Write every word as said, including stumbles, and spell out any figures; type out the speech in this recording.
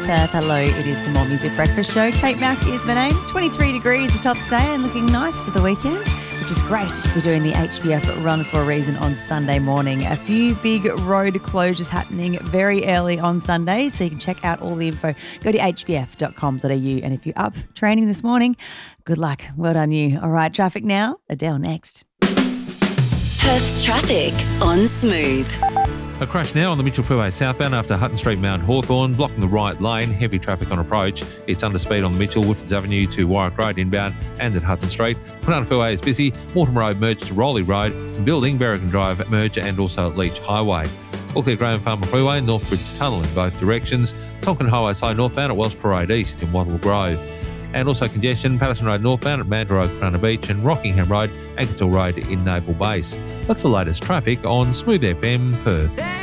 Perth. Hello, it is the More Music Breakfast Show. Kate Mack is my name. twenty-three degrees atop today and looking nice for the weekend, which is great. We're doing the H B F Run for a Reason on Sunday morning. A few big road closures happening very early on Sunday, so you can check out all the info. Go to h b f dot com dot a u, and if you're up training this morning, good luck. Well done you. All right, traffic now. Adele next. Perth's traffic on Smooth. A crash now on the Mitchell Freeway southbound after Hutton Street, Mount Hawthorn, blocking the right lane. Heavy traffic on approach. It's under speed on the Mitchell, Woodfords Avenue to Warwick Road inbound and at Hutton Street. Kwinana Freeway is busy. Mortimer Road merged to Rowley Road. Building, Berrigan Drive merge and also at Leach Highway. All clear Graham Farmer Freeway, Northbridge Tunnel in both directions. Tonkin Highway side northbound at Welsh Parade East in Wattle Grove. And also congestion, Patterson Road northbound at Mandurah Road, Kwinana Beach, and Rockingham Road, Ankersall Road in Naval Base. That's the latest traffic on Smooth F M Perth.